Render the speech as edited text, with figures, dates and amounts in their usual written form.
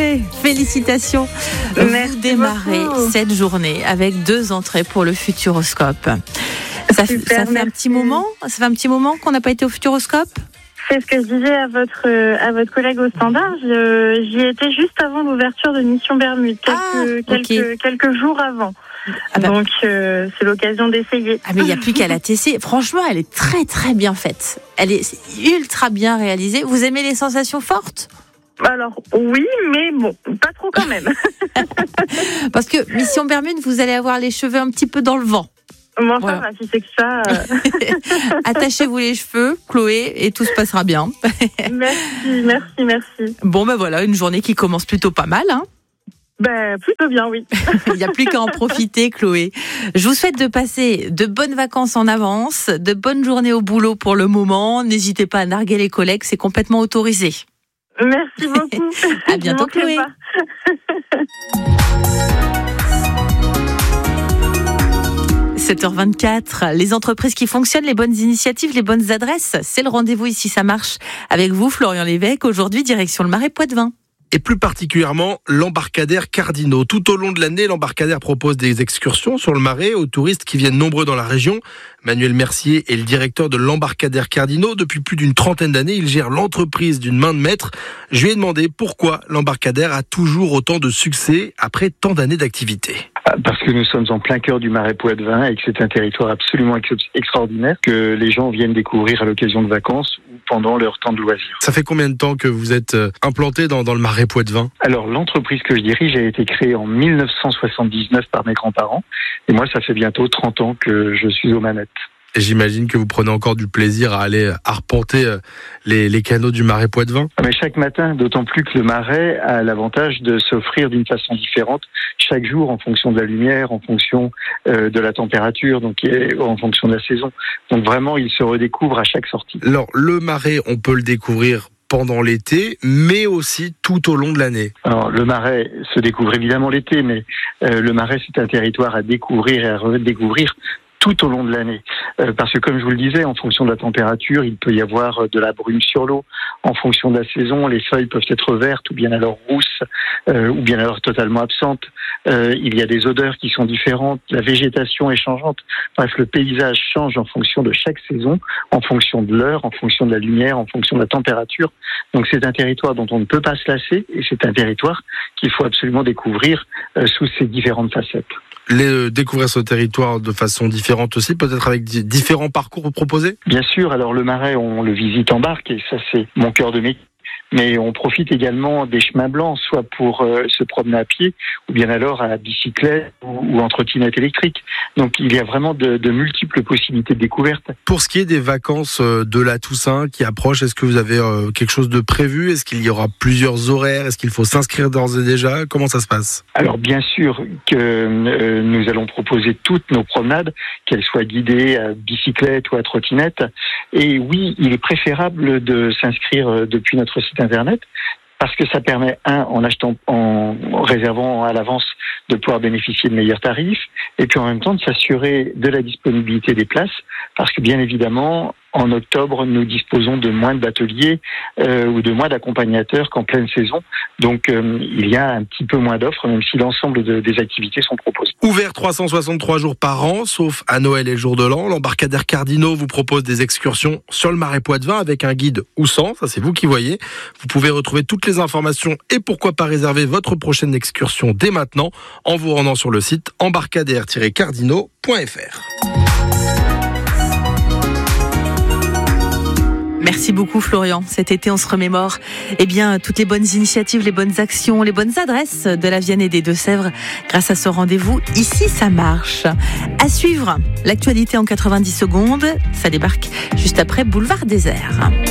Chloé, félicitations. Merci vous démarrez beaucoup. cette journée avec 2 entrées pour le Futuroscope. Ça fait un petit moment qu'on n'a pas été au Futuroscope. C'est ce que je disais à votre collègue au standard. J'y étais juste avant l'ouverture de Mission Bermude, quelques jours avant. Donc c'est l'occasion d'essayer. Ah mais il n'y a plus qu'à la tester. Franchement, elle est très très bien faite. Elle est ultra bien réalisée. Vous aimez les sensations fortes ? Alors oui, mais bon, pas trop quand même. Parce que Mission Bermude, vous allez avoir les cheveux un petit peu dans le vent. Bon, voilà. Ça va, si c'est que ça. Attachez-vous les cheveux, Chloé, et tout se passera bien. Merci. Bon, ben voilà, une journée qui commence plutôt pas mal, hein. Plutôt bien, oui. Il n'y a plus qu'à en profiter, Chloé. Je vous souhaite de passer de bonnes vacances en avance, de bonnes journées au boulot pour le moment. N'hésitez pas à narguer les collègues, c'est complètement autorisé. Merci beaucoup. À bientôt, Chloé. 7h24, les entreprises qui fonctionnent, les bonnes initiatives, les bonnes adresses, c'est le rendez-vous ici, ça marche. Avec vous, Florian Lévesque, aujourd'hui, direction le Marais Poitevin. Et plus particulièrement, l'embarcadère Cardinaux. Tout au long de l'année, l'embarcadère propose des excursions sur le Marais aux touristes qui viennent nombreux dans la région. Manuel Mercier est le directeur de l'embarcadère Cardinaux. Depuis plus d'une trentaine d'années, il gère l'entreprise d'une main de maître. Je lui ai demandé pourquoi l'embarcadère a toujours autant de succès après tant d'années d'activité. Parce que nous sommes en plein cœur du Marais Poitevin et que c'est un territoire absolument extraordinaire que les gens viennent découvrir à l'occasion de vacances ou pendant leur temps de loisirs. Ça fait combien de temps que vous êtes implanté dans le Marais Poitevin ? Alors, l'entreprise que je dirige a été créée en 1979 par mes grands-parents. Et moi, ça fait bientôt 30 ans que je suis aux manettes. Et j'imagine que vous prenez encore du plaisir à aller arpenter les canaux du Marais Poitevin. Mais chaque matin, d'autant plus que le Marais a l'avantage de s'offrir d'une façon différente chaque jour en fonction de la lumière, en fonction de la température, donc en fonction de la saison. Donc vraiment, il se redécouvre à chaque sortie. Alors, le Marais, on peut le découvrir pendant l'été, mais aussi tout au long de l'année. Alors, le Marais se découvre évidemment l'été, mais le Marais, c'est un territoire à découvrir et à redécouvrir tout au long de l'année. Parce que comme je vous le disais, en fonction de la température, il peut y avoir de la brume sur l'eau. En fonction de la saison, les feuilles peuvent être vertes ou bien alors rousses, ou bien alors totalement absentes. Il y a des odeurs qui sont différentes, la végétation est changeante. Bref, le paysage change en fonction de chaque saison, en fonction de l'heure, en fonction de la lumière, en fonction de la température. Donc c'est un territoire dont on ne peut pas se lasser et c'est un territoire qu'il faut absolument découvrir sous ses différentes facettes. Découvrir ce territoire de façon différente aussi, peut-être avec différents parcours proposés ? Bien sûr, alors le Marais, on le visite en barque et ça c'est mon cœur de métier. Mais on profite également des chemins blancs, soit pour se promener à pied, ou bien alors à bicyclette ou en trottinette électrique. Donc il y a vraiment de multiples possibilités de découverte. Pour ce qui est des vacances de la Toussaint qui approchent, est-ce que vous avez quelque chose de prévu ? Est-ce qu'il y aura plusieurs horaires ? Est-ce qu'il faut s'inscrire d'ores et déjà ? Comment ça se passe ? Alors bien sûr que nous allons proposer toutes nos promenades, qu'elles soient guidées à bicyclette ou à trottinette. Et oui, il est préférable de s'inscrire depuis notre site internet, parce que ça permet, en réservant à l'avance, de pouvoir bénéficier de meilleurs tarifs, et puis en même temps de s'assurer de la disponibilité des places, parce que bien évidemment, en octobre, nous disposons de moins d'ateliers ou de moins d'accompagnateurs qu'en pleine saison. Donc, il y a un petit peu moins d'offres, même si l'ensemble des activités sont proposées. Ouvert 363 jours par an, sauf à Noël et le jour de l'an, l'embarcadère Cardinaux vous propose des excursions sur le Marais Poitevin avec un guide ou sans, ça c'est vous qui voyez. Vous pouvez retrouver toutes les informations et pourquoi pas réserver votre prochaine excursion dès maintenant en vous rendant sur le site embarcadère-cardinaux.fr. Merci beaucoup Florian. Cet été, on se remémore toutes les bonnes initiatives, les bonnes actions, les bonnes adresses de la Vienne et des Deux-Sèvres grâce à ce rendez-vous. Ici, ça marche. À suivre, l'actualité en 90 secondes. Ça débarque juste après Boulevard Désert.